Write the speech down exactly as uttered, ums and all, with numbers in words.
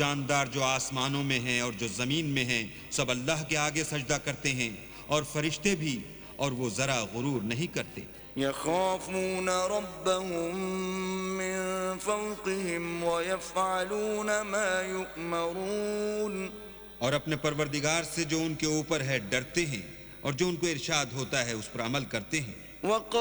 जानदार जो आसमानों में हैं और जो ज़मीन में हैं सब अल्लाह के आगे सजदा करते हैं और फरिश्ते भी, और वो ज़रा गुरूर नहीं करते। यख़ाफ़ून रब्बहुम मिन फ़ौक़िहिम व यफ़अलून मा युअमरून। और अपने परवरदिगार से जो उनके ऊपर है डरते हैं और जो उनको इरशाद होता है उस पर अमल करते हैं।